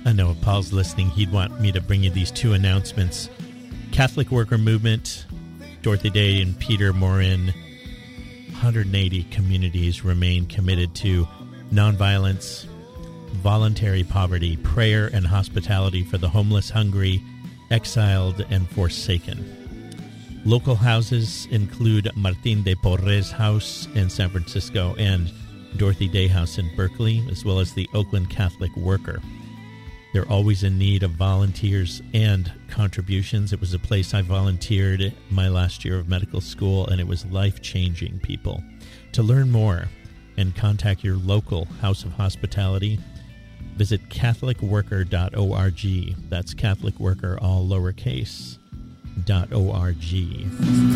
I know if Paul's listening, he'd want me to bring you these two announcements. Catholic Worker Movement, Dorothy Day and Peter Morin, 180 communities remain committed to nonviolence, voluntary poverty, prayer, and hospitality for the homeless, hungry, exiled, and forsaken. Local houses include Martin de Porres House in San Francisco and Dorothy Day House in Berkeley, as well as the Oakland Catholic Worker. They're always in need of volunteers and contributions. It was a place I volunteered my last year of medical school, and it was life-changing, people. To learn more and contact your local House of Hospitality, visit catholicworker.org. That's Catholic Worker, all lowercase, .org.